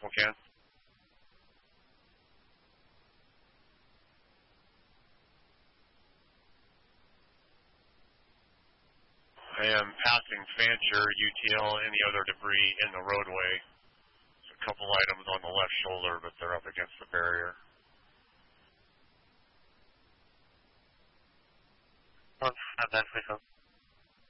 Spokane. I am passing Fancher, UTL, any other debris in the roadway. There's a couple items on the left shoulder, but they're up against the barrier. Not that, please.